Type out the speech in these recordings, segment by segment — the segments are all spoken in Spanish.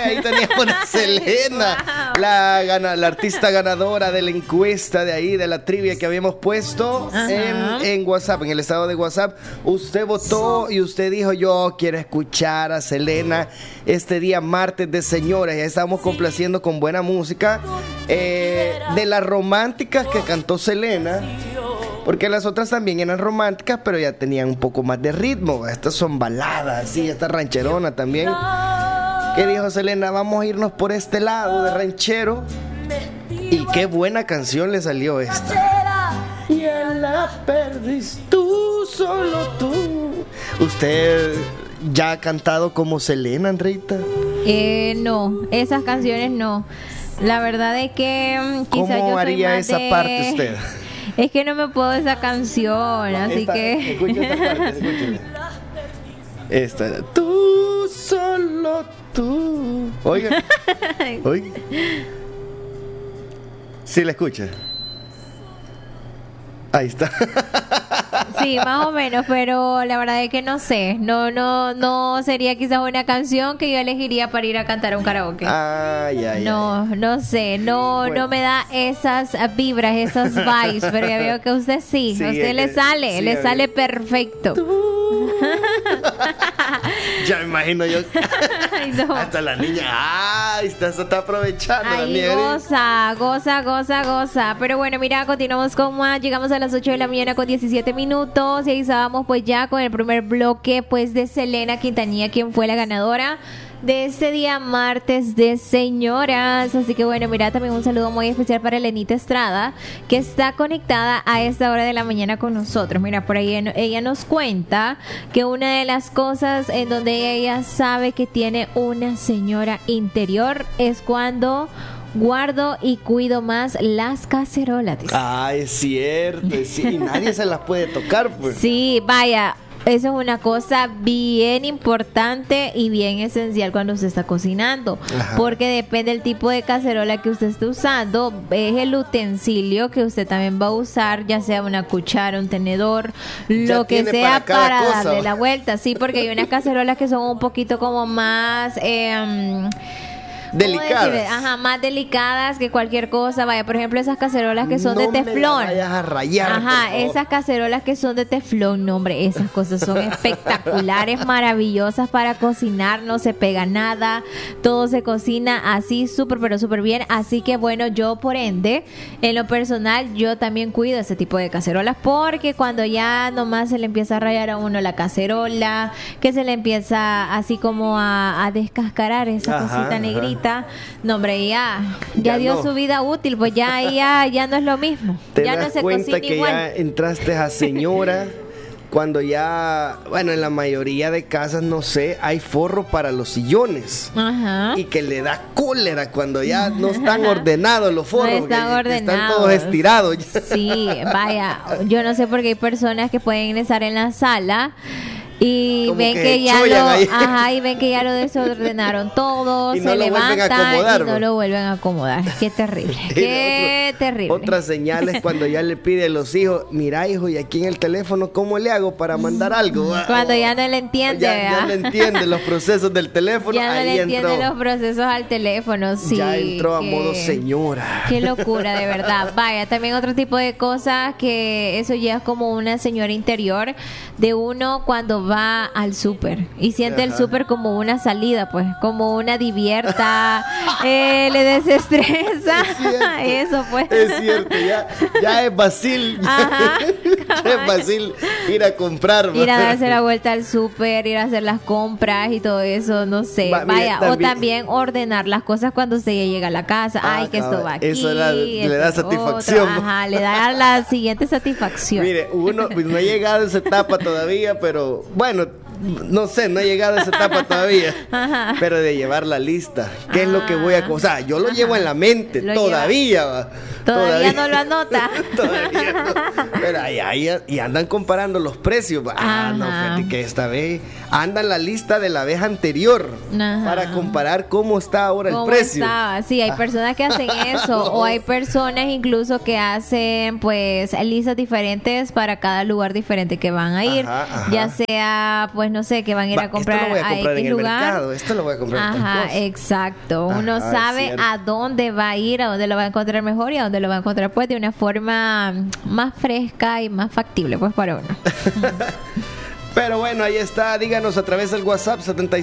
ahí teníamos a Selena, Wow. la artista ganadora de la encuesta de ahí, de la trivia que habíamos puesto en WhatsApp, en el estado de WhatsApp. Usted votó y usted dijo, yo quiero escuchar a Selena este día martes de señoras. Ya estábamos complaciendo con buena música de las románticas que cantó Selena. Porque las otras también eran románticas, pero ya tenían un poco más de ritmo. Estas son baladas, sí, esta rancherona también. ¿Qué dijo Selena? Vamos a irnos por este lado de ranchero. Y qué buena canción le salió esta. Y la perdiste tú, solo tú. ¿Usted ya ha cantado como Selena, Andreita? No, esas canciones no. La verdad es que quizá yo ¿Cómo soy haría más esa de... parte usted? Es que no me puedo esa canción, así que... Escucha esta parte, escúchela. Esta. Tú, solo tú. Oiga. Oiga. Sí, la escucha. Ahí está. Sí, más o menos, pero la verdad es que no sé. No sería quizás una canción que yo elegiría para ir a cantar a un karaoke. No sé, Bueno. no me da esas vibras, esas vibes, pero ya veo que usted sí, Sí, a usted le sale, sí, le a sale mí. perfecto. Ya me imagino yo. Ay, no. Hasta la niña. Se está aprovechando la Ay, niña. goza. Pero bueno, mira, continuamos con más. Llegamos a las 8 de la mañana con 17 minutos. Y ahí estábamos pues ya con el primer bloque pues de Selena Quintanilla, quien fue la ganadora de este día martes de señoras. Así que bueno, mira, también un saludo muy especial para Elenita Estrada, que está conectada a esta hora de la mañana con nosotros. Mira, por ahí ella nos cuenta que una de las cosas en donde ella sabe que tiene una señora interior es cuando guardo y cuido más las cacerolas. Es cierto. Sí, y nadie se las puede tocar, pues. Sí, vaya. Eso es una cosa bien importante y bien esencial cuando usted está cocinando. Ajá. Porque depende del tipo de cacerola que usted esté usando, es el utensilio que usted también va a usar, ya sea una cuchara, un tenedor, Ya lo que tiene sea para cada para cosa, darle ¿va? la vuelta. Sí, porque hay unas cacerolas que son un poquito como más... Delicadas. más delicadas que cualquier cosa. Vaya, por ejemplo, esas cacerolas que son No de me la teflón. vayas a rayar, por Ajá, favor. esas cacerolas que son de teflón, no, hombre, esas cosas son espectaculares, maravillosas para cocinar, no se pega nada, todo se cocina así súper, pero súper bien. Así que bueno, yo por ende, en lo personal, yo también cuido ese tipo de cacerolas, porque cuando ya nomás se le empieza a rayar a uno la cacerola, que se le empieza así como a descascarar esa Ajá, cosita ajá. negrita, no, hombre, ya Ya dio no. su vida útil, pues ya no es lo mismo. Te Ya no das se cuenta cocina que igual. ya entraste a señora cuando ya, bueno, en la mayoría de casas, no sé, hay forro para los sillones. Ajá. Y que le da cólera cuando ya no están ordenados los forros. No están porque están ordenados. todos estirados. Sí, vaya, yo no sé por qué hay personas que pueden estar en la sala y Como ven que que ya chollan lo, ahí. ajá, y ven que ya lo desordenaron todo, Y se no lo vuelven a levantan acomodar, y no ¿no? lo vuelven a acomodar. Qué terrible, Y qué terrible. Otras señales cuando ya le pide a los hijos, mira hijo, y aquí en el teléfono, ¿cómo le hago para mandar algo? Cuando ya no le entiende, ya ¿verdad? no entiende los procesos del teléfono. Ya no ahí le entiende entró, los procesos al teléfono, sí. ya entró a que- modo señora. Qué locura, de verdad. Vaya, también otro tipo de cosas que eso ya es como una señora interior de uno cuando va al súper y siente el Ajá. súper como una salida, pues, como una divierta, le desestresa. Eso pues. Es cierto, ya es fácil. Ajá, Ya es fácil ir a comprar. Ir a va. darse la vuelta al súper, ir a hacer las compras y todo eso, no sé. Va, mire, Vaya, o también ordenar las cosas cuando usted ya llega a la casa. Ah, Ay, que esto va aquí. eso le da esto otro. satisfacción. Ajá, le da la siguiente satisfacción. Mire, uno pues, no ha llegado a esa etapa todavía, pero bueno, no sé, no he llegado a esa etapa todavía. Ajá. Pero de llevar la lista, ¿qué es lo que voy a... O sea, yo lo llevo en la mente, Lo todavía. Va. Todavía no lo anota. Todavía no. Pero ahí y andan comparando los precios. Ah, no, Ajá. fíjate que esta vez andan la lista de la vez anterior Ajá. para comparar cómo está ahora el ¿Cómo precio. estaba? Sí, hay personas que hacen eso. O hay personas incluso que hacen pues listas diferentes para cada lugar diferente que van a ir. Ajá, ajá. Ya sea pues pues no sé, que van a ir a comprar esto lo voy a comprar X en el lugar. mercado, esto lo voy a comprar en tal Ajá, cosa. exacto. Uno Ajá, sabe es a dónde va a ir, a dónde lo va a encontrar mejor y a dónde lo va a encontrar pues de una forma más fresca y más factible pues para uno. Pero bueno, ahí está, díganos a través del WhatsApp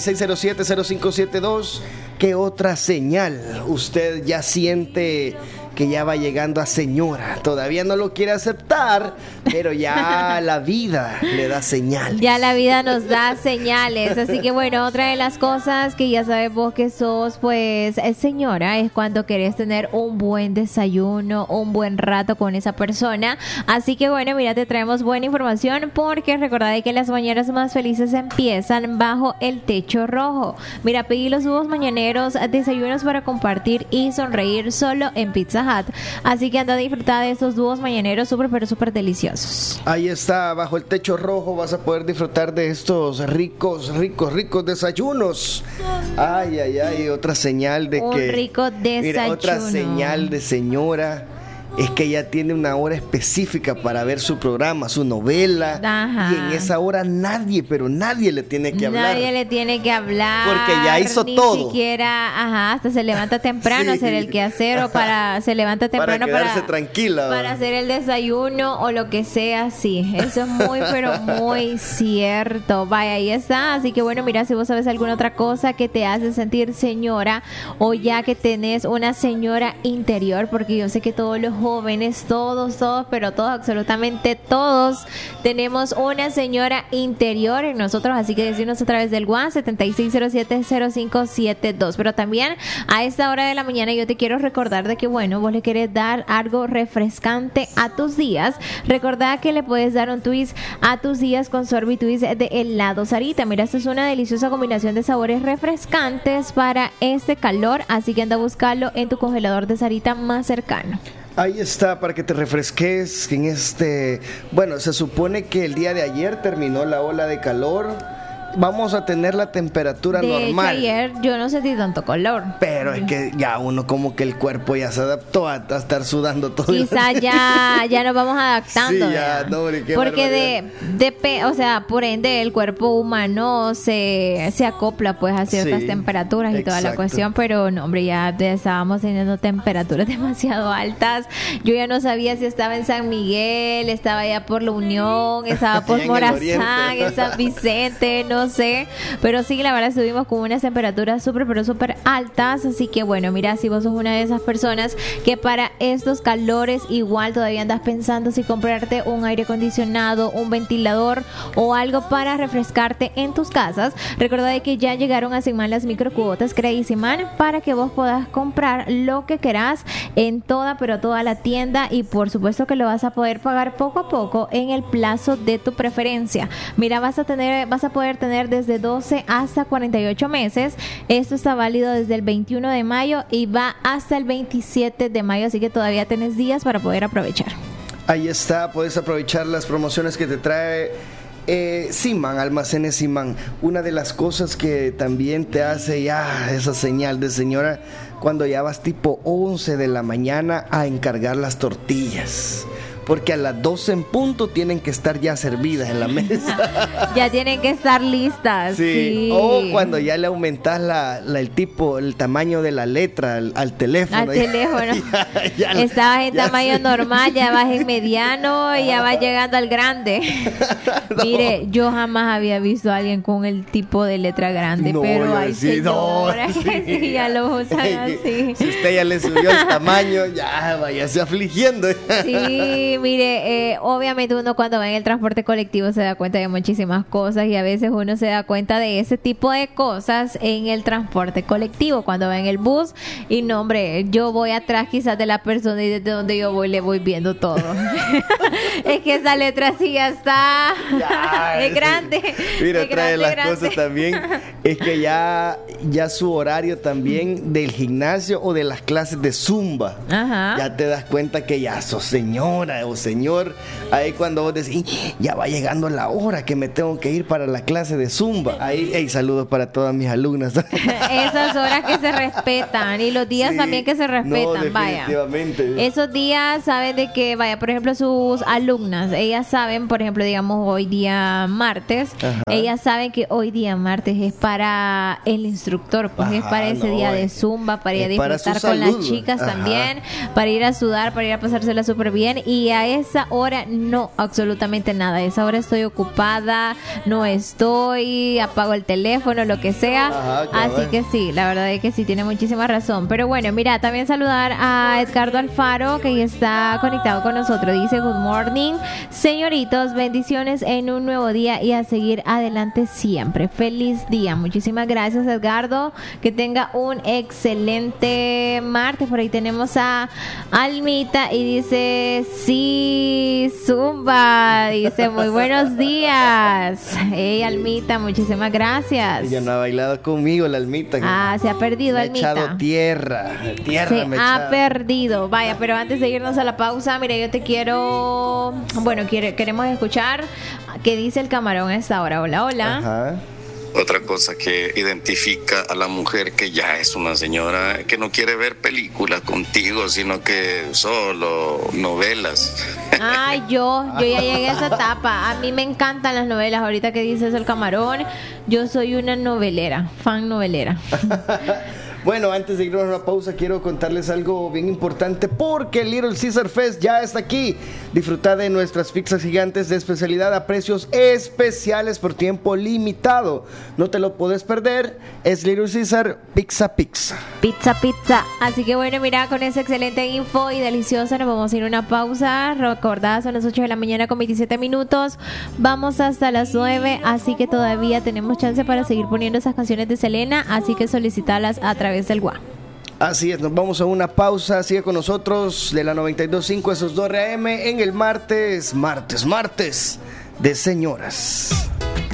7607-0572 qué otra señal usted ya siente que ya va llegando a señora. Todavía no lo quiere aceptar, pero ya la vida le da señales. Ya la vida nos da señales. Así que bueno, otra de las cosas que ya sabes vos que sos, pues, señora, es cuando querés tener un buen desayuno, un buen rato con esa persona. Así que bueno, mira, te traemos buena información porque recordad que las mañanas más felices empiezan bajo el techo rojo. Mira, pedí los dúos mañaneros, desayunos para compartir y sonreír solo en Pizza Hut. Así que anda a disfrutar de estos dúos mañaneros súper, pero súper deliciosos. Ahí está, bajo el techo rojo vas a poder disfrutar de estos ricos desayunos. Ay, ay, ay, otra señal de un que... rico desayuno. Mira, otra señal de señora es que ella tiene una hora específica para ver su programa, su novela. Ajá. Y en esa hora nadie le tiene que hablar. Nadie le tiene que hablar. Porque ya hizo ni todo. Ni siquiera, hasta se levanta temprano a Sí. hacer el quehacer o se levanta temprano para quedarse tranquila. para hacer el desayuno o lo que sea, sí. Eso es muy, pero muy cierto. Vaya, ahí está. Así que bueno, mira, si vos sabes alguna otra cosa que te hace sentir señora o ya que tenés una señora interior, porque yo sé que todos los jóvenes, todos, pero todos, absolutamente todos, tenemos una señora interior en nosotros, así que decirnos a través del WhatsApp 7607-0572. Pero también a esta hora de la mañana yo te quiero recordar de que bueno, vos le querés dar algo refrescante a tus días. Recordá que le puedes dar un twist a tus días con Sorbi Twist de helado Sarita. Mira, esta es una deliciosa combinación de sabores refrescantes para este calor, así que anda a buscarlo en tu congelador de Sarita más cercano. Ahí está, para que te refresques en bueno, se supone que el día de ayer terminó la ola de calor. Vamos a tener la temperatura normal. De hecho, ayer yo no sentí tanto calor. Pero es que ya uno como que el cuerpo ya se adaptó a estar sudando todo. Quizás ya nos vamos adaptando. Sí, ya, no, hombre, qué porque o sea, por ende el cuerpo humano se acopla pues a ciertas Sí, temperaturas y toda la exacto. cuestión, pero no, hombre, ya estábamos teniendo temperaturas demasiado altas. Yo ya no sabía si estaba en San Miguel, estaba allá por La Unión, estaba por Allá en el Morazán, oriente. en San Vicente, no sé, pero sí, la verdad estuvimos con unas temperaturas súper, pero súper altas, así que bueno, mira, si vos sos una de esas personas que para estos calores igual todavía andas pensando si comprarte un aire acondicionado, un ventilador o algo para refrescarte en tus casas, recuerda de que ya llegaron a Simán las microcuotas Crazy Man para que vos puedas comprar lo que querás en toda, pero toda la tienda, y por supuesto que lo vas a poder pagar poco a poco en el plazo de tu preferencia. Mira, vas a poder tener desde 12 hasta 48 meses. Esto está válido desde el 21 de mayo y va hasta el 27 de mayo, así que todavía tenés días para poder aprovechar. Ahí está, puedes aprovechar las promociones que te trae Simán, Almacenes Simán. Una de las cosas que también te hace ya esa señal de señora, cuando ya vas tipo 11 de la mañana a encargar las tortillas, porque a las 12 en punto tienen que estar ya servidas en la mesa. Ya tienen que estar listas. Sí. O cuando ya le aumentas el tamaño de la letra al teléfono. Al teléfono. Estabas en tamaño normal, ya vas en mediano y ya vas llegando al grande. No. Mire, yo jamás había visto a alguien con el tipo de letra grande, No, pero yo hay sí, no, señoras que sí. sí, ya lo usan así. Si usted ya le subió el tamaño, ya váyase afligiendo. Sí, mire, obviamente uno cuando va en el transporte colectivo se da cuenta de muchísimas cosas, y a veces uno se da cuenta de ese tipo de cosas en el transporte colectivo, cuando va en el bus y no, hombre, yo voy atrás quizás de la persona y desde donde yo voy le voy viendo todo. Es que esa letra sí ya está es grande. Mira, es trae grande, las cosas también, es que ya su horario también del gimnasio o de las clases de Zumba, Ajá. ya te das cuenta que ya sos señora. o señor, ahí cuando vos decís, ya va llegando la hora que me tengo que ir para la clase de Zumba. Ahí, hey, saludos para todas mis alumnas. Esas horas que se respetan y los días también que se respetan, vaya. Esos días saben de que, vaya, por ejemplo, sus alumnas, ellas saben, por ejemplo, digamos, hoy día martes, ellas saben que hoy día martes es para el instructor, pues es para ese día de Zumba, para ir a disfrutar con las chicas también, para ir a sudar, para ir a pasársela súper bien, y a esa hora no, absolutamente nada. A esa hora estoy ocupada, no estoy, apago el teléfono, lo que sea. Así que sí, la verdad es que sí, tiene muchísima razón. Pero bueno, mira, también saludar a Edgardo Alfaro, que ya está conectado con nosotros. Dice, good morning, señoritos, bendiciones en un nuevo día y a seguir adelante siempre. Feliz día. Muchísimas gracias, Edgardo. Que tenga un excelente martes. Por ahí tenemos a Almita y dice, sí, Zumba. Dice, muy buenos días. Hey, Almita, muchísimas gracias. Ella no ha bailado conmigo, la Almita. Se ha perdido, Almita. Echado tierra. Se ha perdido. Vaya, pero antes de irnos a la pausa, mira, yo te quiero... Bueno, queremos escuchar qué dice el camarón a esta hora. Hola, hola. Ajá. Otra cosa que identifica a la mujer que ya es una señora que no quiere ver películas contigo, sino que solo novelas. Ay, yo ya llegué a esa etapa. A mí me encantan las novelas. Ahorita que dices el camarón, yo soy una novelera, fan novelera. Bueno, antes de irnos a una pausa, quiero contarles algo bien importante porque el Little Caesar Fest ya está aquí. Disfruta de nuestras pizzas gigantes de especialidad a precios especiales por tiempo limitado. No te lo puedes perder. Es Little Caesar Pizza. Pizza. Así que bueno, mira, con esa excelente info y deliciosa nos vamos a ir a una pausa. Recordad, son las 8 de la mañana con 27 minutos. Vamos hasta las 9, así que todavía tenemos chance para seguir poniendo esas canciones de Selena. Así que solicitalas a través del WhatsApp. Así es, nos vamos a una pausa. Sigue con nosotros de la 92.5, esos 2 AM en el martes de señoras.